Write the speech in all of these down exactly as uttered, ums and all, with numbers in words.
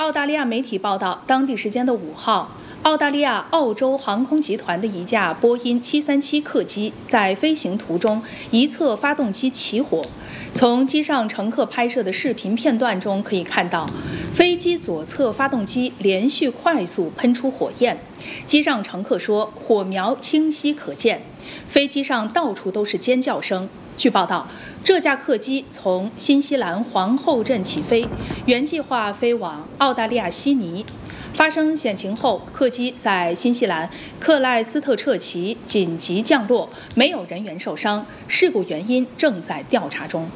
澳大利亚媒体报道，当地时间的五号，澳大利亚澳洲航空集团的一架波音七三七客机在飞行途中一侧发动机起火。从机上乘客拍摄的视频片段中可以看到，飞机左侧发动机连续快速喷出火焰。机上乘客说，火苗清晰可见，飞机上到处都是尖叫声。据报道，这架客机从新西兰皇后镇起飞，原计划飞往澳大利亚悉尼。发生险情后，客机在新西兰克莱斯特彻奇紧急降落，没有人员受伤，事故原因正在调查中。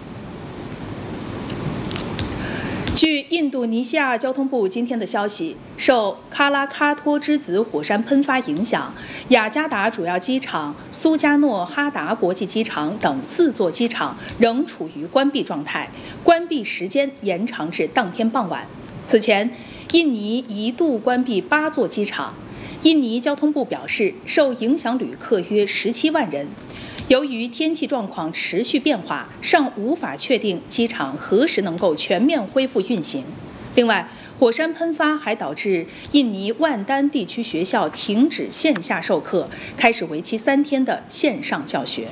据印度尼西亚交通部今天的消息，受喀拉喀托之子火山喷发影响，雅加达主要机场、苏加诺哈达国际机场等四座机场仍处于关闭状态，关闭时间延长至当天傍晚。此前，印尼一度关闭八座机场。印尼交通部表示，受影响旅客约十七万人。由于天气状况持续变化，尚无法确定机场何时能够全面恢复运行。另外，火山喷发还导致印尼万丹地区学校停止线下授课，开始为期三天的线上教学。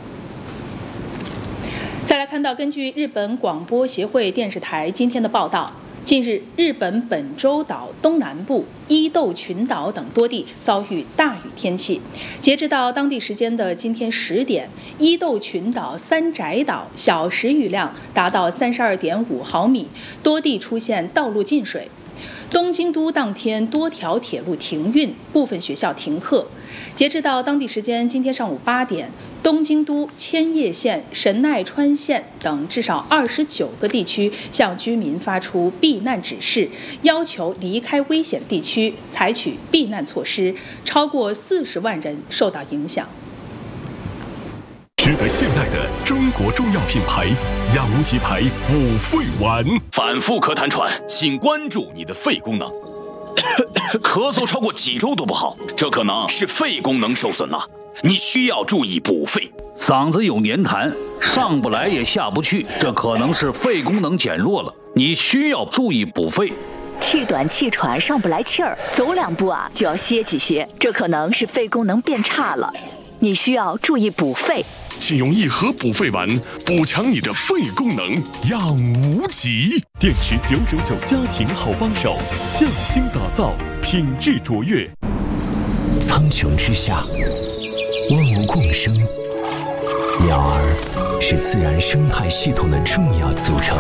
再来看到，根据日本广播协会电视台今天的报道，近日，日本本州岛东南部、伊豆群岛等多地遭遇大雨天气。截止到当地时间的今天十点，伊豆群岛三宅岛小时雨量达到三十二点五毫米，多地出现道路进水。东京都当天多条铁路停运，部分学校停课。截止到当地时间今天上午八点，东京都、千叶县、神奈川县等至少二十九个地区向居民发出避难指示，要求离开危险地区，采取避难措施。超过四十万人受到影响。 值得信赖的中国中药品牌养吉牌五肺丸， 反复咳痰喘，请关注你的肺功能。咳嗽超过几周都不好，这可能是肺功能受损了，你需要注意补肺。 嗓子有黏痰，上不来也下不去，这可能是肺功能减弱了，你需要注意补肺。 气短气喘，上不来气儿，走两步啊就要歇几歇，这可能是肺功能变差了，你需要注意补肺。 请用一盒补肺丸补强你的肺功能，养无极。电池九九九家庭好帮手，匠心打造，品质卓越。 苍穹之下，万物共生，鸟儿是自然生态系统的重要组成。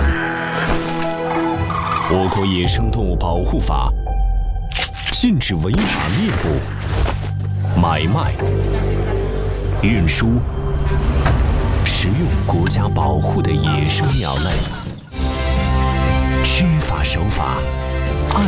我国野生动物保护法禁止违法猎捕、买卖、运输、食用国家保护的野生鸟类。知法守法，